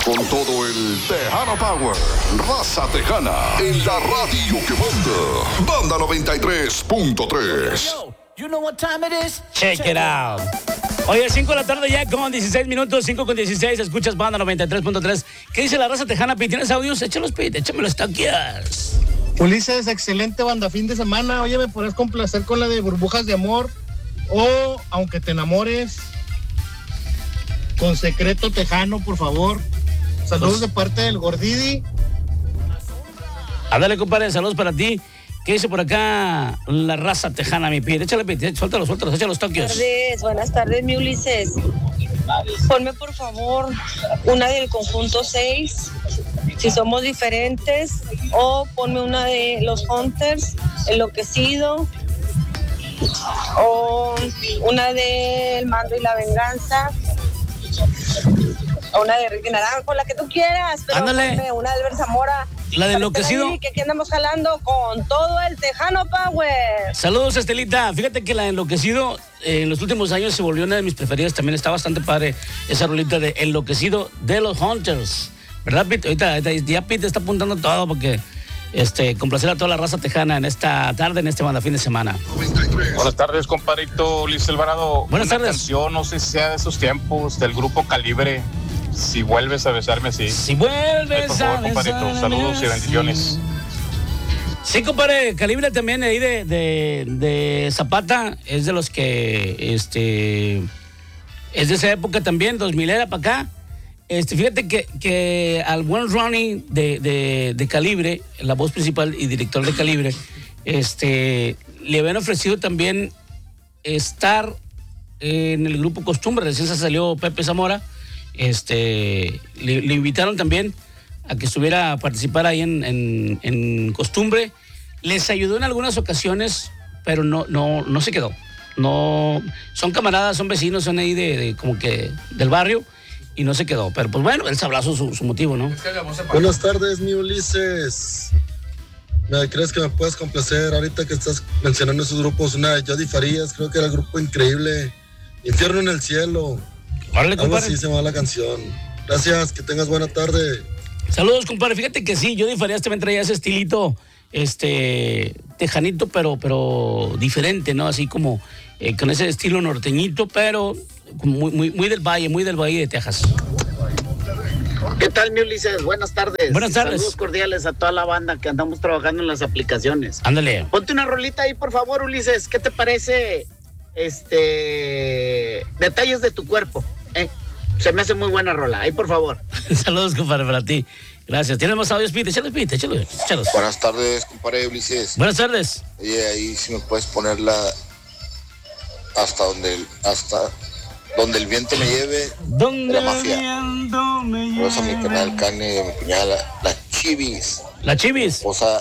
con todo el Tejano Power. Raza Tejana en la radio que manda. Banda 93.3. You know what time it is? Check it out. Oye, 5 de la tarde ya con 16 minutos, 5 con 16, escuchas Banda 93.3. ¿Qué dice la raza tejana, Pete? ¿Tienes audios? Échalos, Pete, échame los taquias. Ulises, excelente banda, fin de semana. Oye, ¿me podrás complacer con la de Burbujas de Amor? O Aunque te enamores, con Secreto Tejano, por favor. Saludos de parte del Gordidi. Ándale, compadre, saludos para ti. ¿Qué dice por acá la raza tejana, mi Pete? Échale, Pete, suéltalos, echa los taquios. Buenas tardes, mi Ulises. Ponme, por favor, una del conjunto 6, Si somos diferentes, o ponme una de los Hunters, Enloquecido, o una de El Mando y la Venganza, o una de Ricky Naranjo, la que tú quieras, pero ándale, una de Albert Zamora. La de Enloquecido. Que aquí andamos jalando con todo el Tejano Power. Saludos, Estelita. Fíjate que la de Enloquecido en los últimos años se volvió una de mis preferidas. También está bastante padre esa rolita de Enloquecido de los Hunters. ¿Verdad, Pete? Ahorita ya Pete está apuntando todo porque complacer a toda la raza tejana en esta tarde, en este banda fin de semana. Buenas tardes, compadrito Luis Alvarado. Buenas tardes. Canción, no sé si sea de esos tiempos, del grupo Calibre. Si vuelves a besarme así. Si vuelves por favor, compadrito, saludos y bendiciones. Sí, compadre, Calibre también ahí de Zapata, es de los que, es de esa época también, 2000 era para acá. Fíjate que al buen Ronnie de Calibre, la voz principal y director de Calibre, le habían ofrecido también estar en el grupo Costumbre. Recién se salió Pepe Zamora. Le invitaron también a que estuviera a participar ahí en Costumbre. Les ayudó en algunas ocasiones, pero no se quedó. No, son camaradas, son vecinos, son ahí de como que del barrio, y no se quedó. Pero pues bueno, él sabrá su motivo, ¿no? Buenas tardes, mi Ulises. ¿Crees que me puedes complacer ahorita que estás mencionando esos grupos? Una de Jody Farías, creo que era el grupo increíble. Infierno en el cielo. Órale, algo así se llama la canción. Gracias, que tengas buena tarde. Saludos, compadre. Fíjate que sí, Jody Farías también traía ese estilito, tejanito, pero diferente, ¿no? Así como con ese estilo norteñito, pero muy del valle de Texas. ¿Qué tal, mi Ulises? Buenas tardes. Buenas tardes. Saludos cordiales a toda la banda que andamos trabajando en las aplicaciones. Ándale. Ponte una rolita ahí, por favor, Ulises. ¿Qué te parece? Detalles de tu cuerpo. Se me hace muy buena rola. Ahí, por favor. Saludos, compadre, para ti. Gracias. ¿Tienes más audios, Pete? Échalos. Buenas tardes, compadre Ulises. Buenas tardes. Oye, ahí si me puedes ponerla hasta donde el viento me lleve. Donde la mafia. El viento me lleve. Rosa, mi canal, Cane, mi cuñada, la Chivis. La Chivis. Esposa